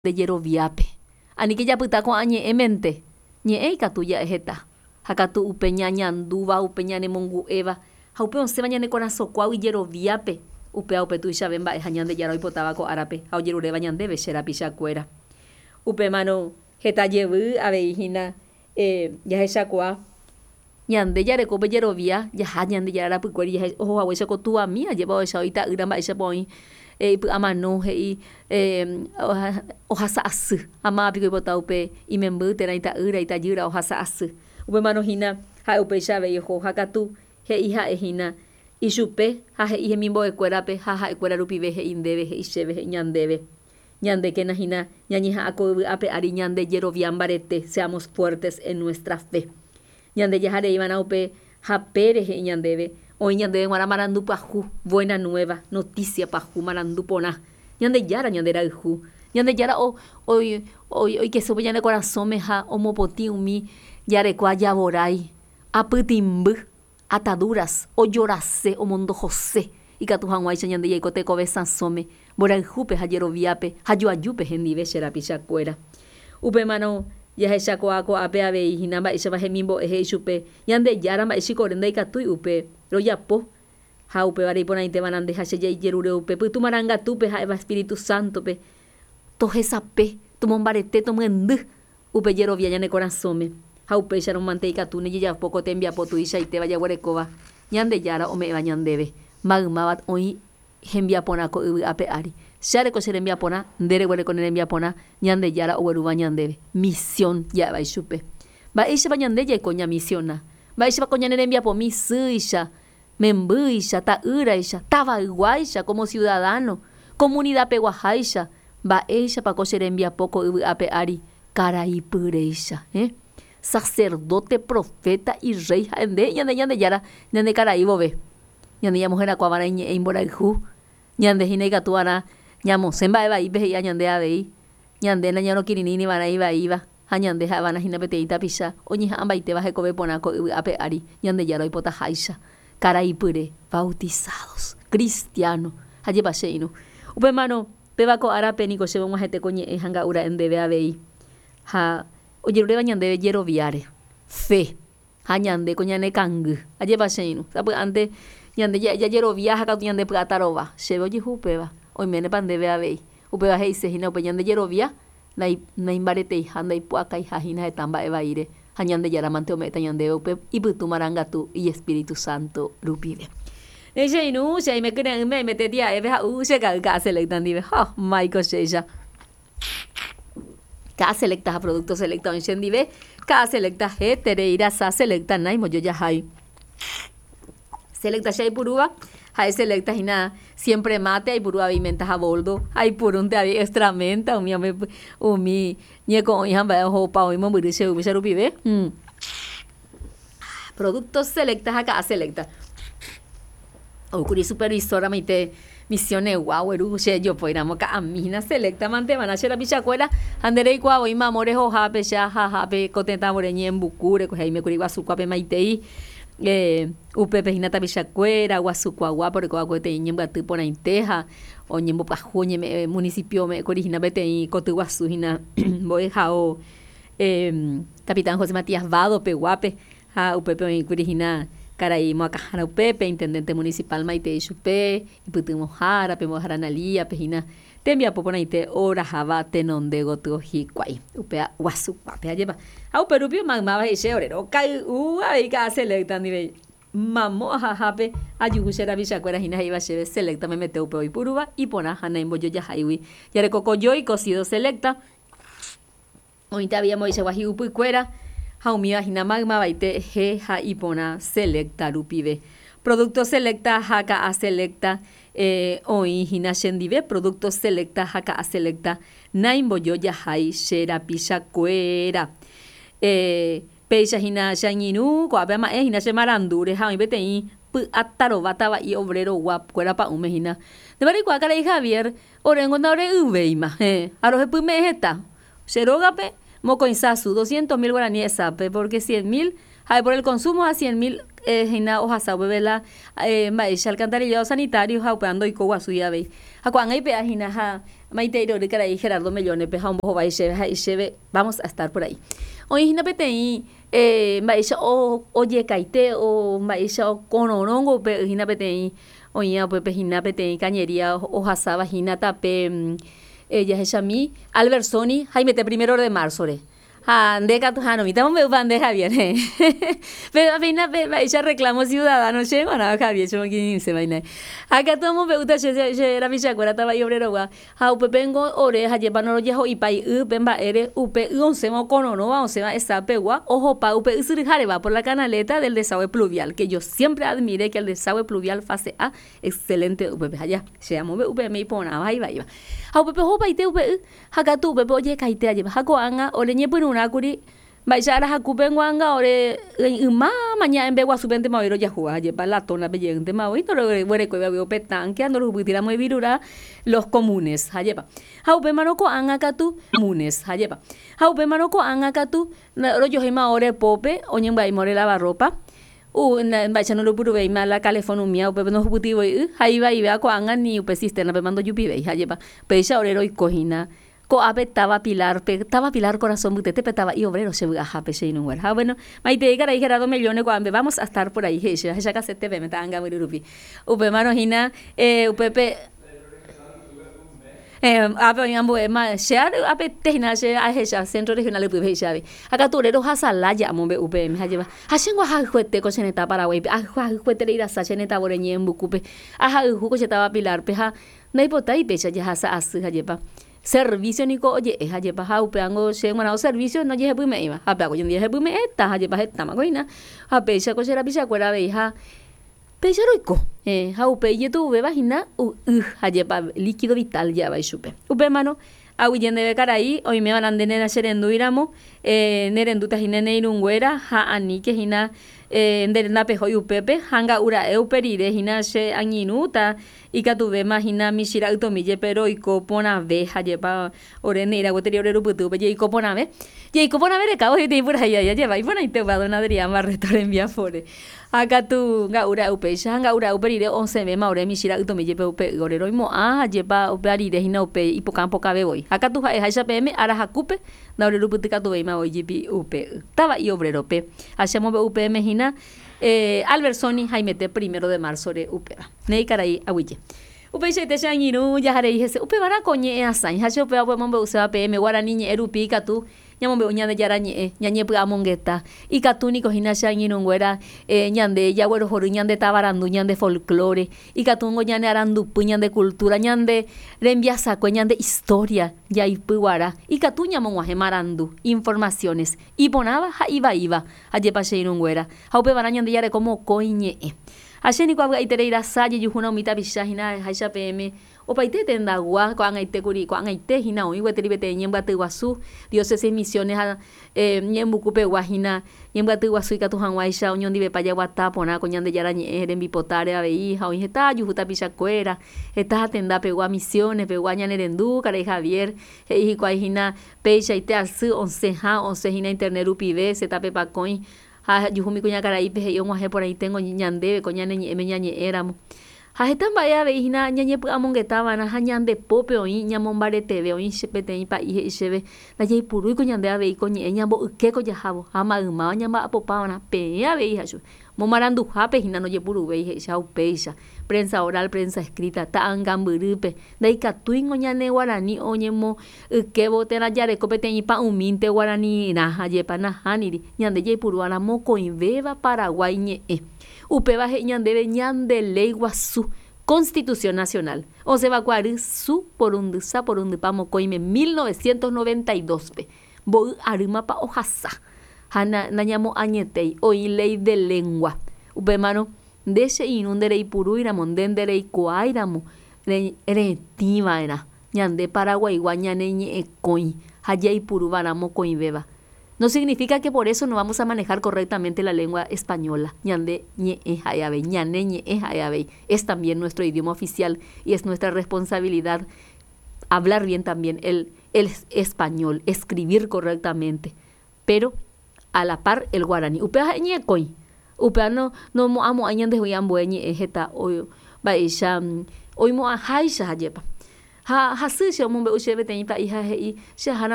de Yeroviape. Ani que ya puta con añe emente. Ñe katu ya ejeta. Hakatu upeña ñanduva, upeña ne mongu eva. Haupe onse mañana corazo cuau y Yeroviape. Upea upe tu isha bemba ejañan de yaro hipotaba co arape. Hau yerure bañan de bechera picha cuera. Upe mano jeta yevu aveijina ya esa cua. Ñande ya recope Yerovia, ya hañan de yara pucueri ya ojo ahuesa cotua mía lleva esa ahorita gramba esa poi. Amano hei ohasa asu ama pico bota upe y membu tera ita ura ita yura ohasa asu upe mano hina ha upe chave yoho hakatu hei ha ehina y chupe ha hei mimbo ecuerape ha ecuera rupive hei indebe hei cheve hei ñandebe ñande que najina ñañija ako ape ari ñande Yerovian barete seamos fuertes en nuestra fe ñande yahare iban a upe ha pere hei ñandebe hoy ñande guara marandu paju buena nueva noticia paju marandu pona ñande yara ñande ra ju ñande yara hoy que se vayan de corazón meja homopoti umi yare kwa yaborai aputimbu ataduras o llorase o mundo josé y katuhan guay ñande yekote kobesan some borai jupe ha Yeroviape ha yuayupe hendive shera picha cuera upe mano ya esa coaco ape ave y hinamba esa baje mimbo eje chupe yande yara ma esi corenda y katui upe lo yapo ha upe bari pona inte banande ha seye yerure upe pu tu maranga tupe ha eva Espíritu Santo pe toje sape tu mombarete tu mendu upe Yerovia ya ne corazón ha upe ya no mante y katune ya poco te envia potu isha y te vaya guarecoba yande yara o me bañan debe magmabat hoy envia pona ko ape ari Share ko serembia pona, ndere wale con envia pona, ñande yara o weruba ñandebe. Misión ya va chupe. Va isha va ñande ya coña misiona. Va isha va coña envia po misuisha, membuisha, ta uraisha, tabaiguaisha como ciudadano, comunidad peguajaisha. Va isha pa ko serembia poco ape ari, caraipureisha, sacerdote, profeta y rey. Ñande yara, ñande caraibo ve. Ñande ya mujer acuabara e imboraihu. Ñande jinega tuara. Ñamo semba eva ibe ya ñande avei ñande na ñano kirinini vana iba ha ñande ha vana hina peteita pisha oñi amba ite baje kobe ponako ape ari ñande yaro ipota haisha caraipure bautizados cristiano ha lleva sheino upe mano pebako arape niko shebo majete koñe hanga ura endebe avei ha oyerure ba ñande Yeroviare fe ha ñande koñane kangu ha lleva sheino sabe ante ñande ya Yerovia ha ka ñande plataroba shebo jihupeba hoy me pandebe avei upe baje se hina upe ñande Yerovia na imbarete handa ipuaka y hajina de tamba evaire hañande yaramante ometa ñande upe iputu marangatu y Espíritu Santo rupive ese inu se me creen me metetia eve se ka selectan dive ha Michael Sheja ka selecta producto selecta en dive ka selecta hetereira sa selecta naimo yo ya hay selecta shay puruba hay selecta hina siempre mate hay puru avimentas a boldo hay purun te avi extramenta umi ñeko ihamba ho pa imo burise umi rupive productos selectas acá selecta okuri supervisora mite misiones guau eru che yo poiramo ka amina selecta mante van a ser pichacuela andere guau y mamores hoja pe ya jaja pe contenta moreñe en bucure ko hay me kuri guasu pe maitei upe pejina tabichacuera guasucuagua porque guacuete ñemba tupona inteja o ñembo pajuñe municipio me origina bete y cotuguasu hina boejao capitán José Matías Vado peguape ha upe pe origina caray moacajara upepe intendente municipal maite chupe y putumojara pe mojara nalia pejina tembia poponaite ora java tenonde goto hikwai upea guasucua pe lleva au perupio magmaba ese orero kai ai ka selectan nivel mamo jajape ayugushera bichacuera hina iba cheve selecta me meteu pe puruba y pona hana imboyo ya haiwi ya recocoyo y cocido selecta oita habíamos ese guajiu puicuera haumia hina magma baite he ha ipona selecta rupive producto selecta haka a selecta hoy hina shendive productos selecta haka a selecta naimbo yo ya hai shera pichacuera pecha hina shanginu ko abema hina se marandure ha ibetei pu ataro bataba y obrero guap cuera pa umehina de bari kwa kare Javier orengo na ore uveima aroje pu mejeta serogape moco insasu 200,000 guaraníes sape porque 100,000 hay por el consumo a 100,000 hina ohasa bebela maisha alcantarillado sanitario ha upeando y coguasu ya ve ha cuan ahí pea hina ha maiteiro de cara Gerardo Mellones pe ha un poco va vamos a estar por ahí hoy hina petei maisha oye kaite o maisha o conorongo pe hina petei oye pe hina petei cañería ohasa hina tape ella es Shami Albersoni Jaime te 1 de marzo Deca tu no mitamos me bandeja bien pero apenas ella reclamo ciudadano che bueno Javier yo que se vaina acá todo me gusta che era mi chacora estaba yo obrero wa ha upe vengo oreja lleva no lo y pai bemba ere upe 11 mo cono no 11 va esa pegua ojo pa upe surjare va por la canaleta del desagüe pluvial que yo siempre admiré que el desagüe pluvial fase A excelente upe allá se llama upe me pona va ha upe ho paite upe acá tu upe oye kaite allá ha coanga oreñe una curi baixara hakupen wanga ore mañana en begua subente mawiro ya juega lleva la tona bellente mawito re ko veo petan que ando rubitira muy virura los comunes hayepa haupe manoko anga katu comunes hayepa haupe manoko anga katu ro yo hema ore pope oñen bai more lava ropa bacha no lo puro ve mala calefonu mia upe no hubutivo ahí va y vea ko anga ni upe cisterna pe mando yupi ve hayepa pe xa ore ro cojina ko abe taba pilar corazón butete petaba y obrero se baja pe se no bueno maite cara Gerardo Mellones cuando vamos a estar por ahí ella casi te ve me tanga muy rupi upe manojina upepe abe yambo ma share abe tehina she aheja centro regional upe hejabe acá torero hasalaya mombe upe me hajeba hashengo ha juete ko seneta Paraguay ha juete le ira sa seneta boreñen bukupe aha juko chetaba pilar peja naipotai pecha ya hasa asu hajeba servicio ni ko oye es aye pa upe ango se manao servicio no ye me iba a pago yo dije me esta aye pa esta magoina a pecha ko será picha cuera beja pecha roico ha upe ye tu be vagina aye pa líquido vital ya va chupe upe mano awiyende be carai hoy me van andene serendu iramo nerenduta hinene irunguera ha ani que hina nderna pe hoy upepe hanga ura euperire hina she añinuta y que tuve imagina mi shira utomille pero y copona ve lleva orene ira goteriore ruputu pe y copona ve de cabo y te por ahí ya lleva y pona y te va dona adria más retor envía fore acá tu gaura upe hanga ura uperire 11 ve maure mi shira utomille pe upe gorero y mo lleva uperire hina upe y poca ve voy acá tu ha pm ara hakupe na ore ruputu ka tu ve ma hoy jipi upe estaba y obrero pe hacemos upm hina Albersoni Jaime te 1 de marzo re upeba nei carai awiye upe chete changiru ya hare hese upe bara koñe asain hacho pe abo mombe usaba pm guarani ni erupi katu nyamombe uñande yarañe ñañe pe amongeta y katuni kohina changiru nguera ñande ya güero horu ñande tabarandu ñande folclore y katungo ñande arandu puñande cultura ñande rembiasa ñande historia ya ipuara y katuña monguaje marandu informaciones y ponaba ha iba aye paseiru nguera haupe bara ñande yare como coiñe asheni kwa itereira saye yuhuna umita bishahina haisha pm opaite tendagua kwa ngaite kuri kwa ngaite hina oi weteri bete nyemba tuwasu diócesis misiones nyembukupe wahina nyemba tuwasu ikatu hanwaisha onyondi be paya wata pona konyande yarañe eren bipotare abei ha oi heta yuhuta pishakuera heta tenda pegua misiones pegua ñanerendu kare Javier hei kwa hina peisha ite asu 11 hina internet upive seta pepa coin ha yuhumi kuña carai pe yo ngwaje por ahí tengo ñande coñane ñañe éramos ha están vaya veina ñañe amongeta bana ha ñande pope oi ñamombare tv oi chepete pa ihe cheve la yei purui coñande avei coñe ñambo ke ko jahabo ama ma ñamba popana pe avei hachu momarandu hape hina no ye puru vei he chau peisa prensa oral prensa escrita ta angamburupe dai katuingo ñane guarani oñemo ke botera yare copete pa uminte guarani na haye pana haniri ñande yei puru ara moko inveva Paraguay ñe upeba he ñande ñande ley guasu Constitución Nacional o se va cuari su por un pamo coime 1992 pe bo arima pa ojasa hana nañamo añetei hoy ley de lengua upe mano de ese inundere y puruira mondendere y coairamo retiva era ñande Paraguay guañane ñe coi haya y purubaramo coinbeba. No significa que por eso no vamos a manejar correctamente la lengua española. Ñande ñe hayabe, ñane ñe hayabe. Es también nuestro idioma oficial y es nuestra responsabilidad hablar bien también el español, escribir correctamente. Pero a la par el guaraní. Upea ñe coi. Upeano no mo'amo añande hui ambueñi heta oyo baixa oimo'ãháicha hajepa ha hasy che omombe'u chéve teĩ pa'i ha he'i che